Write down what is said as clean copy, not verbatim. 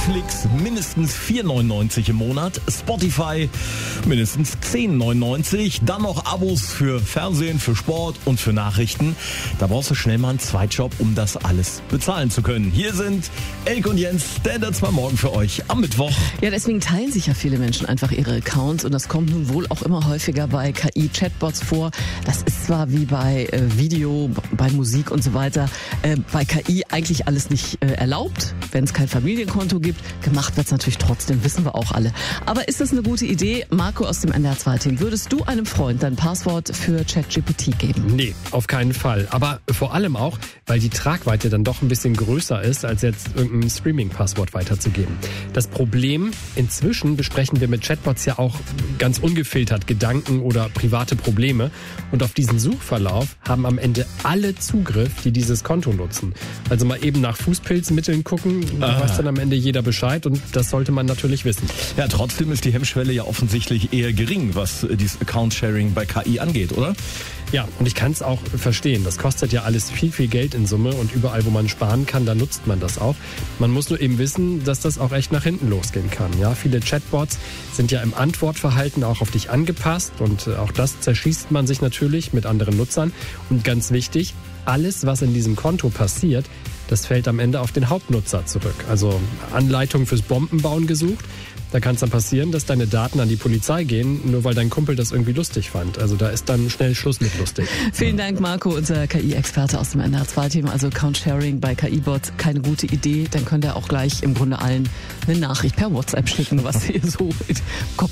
Netflix mindestens 4,99 im Monat, Spotify mindestens 10,99, dann noch Abos für Fernsehen, für Sport und für Nachrichten. Da brauchst du schnell mal einen Zweitjob, um das alles bezahlen zu können. Hier sind Elke und Jens, Standards mal morgen für euch am Mittwoch. Ja, deswegen teilen sich ja viele Menschen einfach ihre Accounts und das kommt nun wohl auch immer häufiger bei KI-Chatbots vor. Das ist zwar wie bei Video, bei Musik und so weiter, bei KI eigentlich alles nicht erlaubt, wenn es kein Familienkonto gibt. Gemacht wird es natürlich trotzdem, wissen wir auch alle. Aber ist das eine gute Idee? Marco aus dem NDR2-Team, würdest du einem Freund dein Passwort für ChatGPT geben? Nee, auf keinen Fall. Aber vor allem auch, weil die Tragweite dann doch ein bisschen größer ist, als jetzt irgendein Streaming-Passwort weiterzugeben. Das Problem, inzwischen besprechen wir mit Chatbots ja auch ganz ungefiltert Gedanken oder private Probleme. Und auf diesen Suchverlauf haben am Ende alle Zugriff, die dieses Konto nutzen. Also mal eben nach Fußpilzmitteln gucken, da weiß dann am Ende jeder Bescheid und das sollte man natürlich wissen. Ja, trotzdem ist die Hemmschwelle ja offensichtlich eher gering, was dieses Account-Sharing bei KI angeht, oder? Ja, und ich kann es auch verstehen. Das kostet ja alles viel, viel Geld in Summe und überall, wo man sparen kann, da nutzt man das auch. Man muss nur eben wissen, dass das auch echt nach hinten losgehen kann. Ja, viele Chatbots sind ja im Antwortverhalten auch auf dich angepasst und auch das zerschießt man sich natürlich mit anderen Nutzern. Und ganz wichtig, alles, was in diesem Konto passiert, das fällt am Ende auf den Hauptnutzer zurück. Also Anleitung fürs Bombenbauen gesucht. Da kann es dann passieren, dass deine Daten an die Polizei gehen, nur weil dein Kumpel das irgendwie lustig fand. Also da ist dann schnell Schluss mit lustig. Vielen Dank, Marco, unser KI-Experte aus dem NDR2-Team. Also Account-Sharing bei KI-Bots, keine gute Idee. Dann könnt ihr auch gleich im Grunde allen eine Nachricht per WhatsApp schicken, was ihr so im Kopf